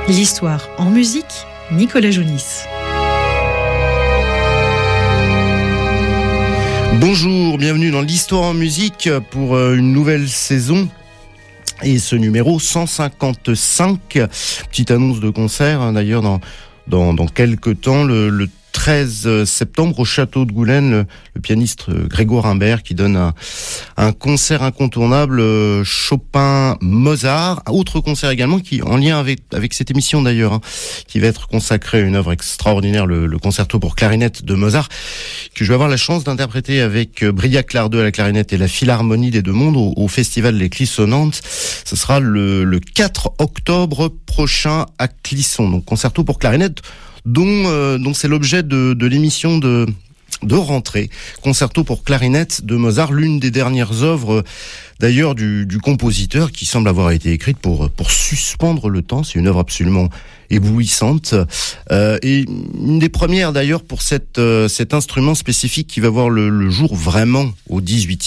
L'histoire en musique, Nicolas Jounis. Bonjour, bienvenue dans l'Histoire en musique pour une nouvelle saison. Et ce numéro 155, petite annonce de concert d'ailleurs dans quelques temps, le 13 septembre au Château de Goulaine, le pianiste Grégoire Imbert qui donne un concert incontournable Chopin-Mozart. Un autre concert également qui en lien avec cette émission d'ailleurs, qui va être consacré à une œuvre extraordinaire, le concerto pour clarinette de Mozart, que je vais avoir la chance d'interpréter avec Briac Lardeux à la clarinette et la Philharmonie des Deux Mondes au Festival des Clisson-Nantes. Ce sera le 4 octobre prochain à Clisson. Donc concerto pour clarinette dont c'est l'objet de l'émission de rentrée. Concerto pour clarinette de Mozart, l'une des dernières œuvres d'ailleurs du compositeur, qui semble avoir été écrite pour suspendre le temps. C'est une œuvre absolument éblouissante et une des premières d'ailleurs pour cet instrument spécifique qui va voir le jour vraiment au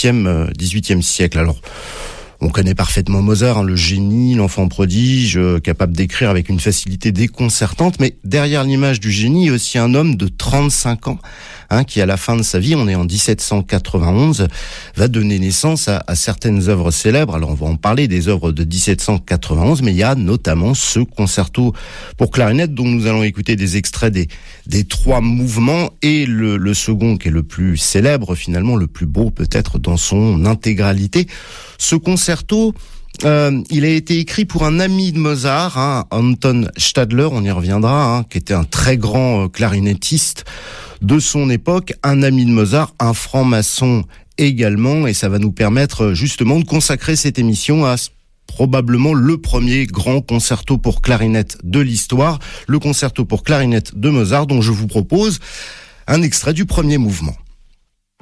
XVIIIe siècle. Alors on connaît parfaitement Mozart, le génie, l'enfant prodige, capable d'écrire avec une facilité déconcertante, mais derrière l'image du génie, il y a aussi un homme de 35 ans, qui à la fin de sa vie, on est en 1791, va donner naissance à certaines œuvres célèbres. Alors on va en parler des œuvres de 1791, mais il y a notamment ce concerto pour clarinette dont nous allons écouter des extraits des trois mouvements, et le second qui est le plus célèbre, finalement le plus beau peut-être dans son intégralité. Ce concerto, il a été écrit pour un ami de Mozart, Anton Stadler, on y reviendra, qui était un très grand clarinettiste de son époque, un ami de Mozart, un franc-maçon également, et ça va nous permettre justement de consacrer cette émission à probablement le premier grand concerto pour clarinette de l'histoire, le concerto pour clarinette de Mozart, dont je vous propose un extrait du premier mouvement.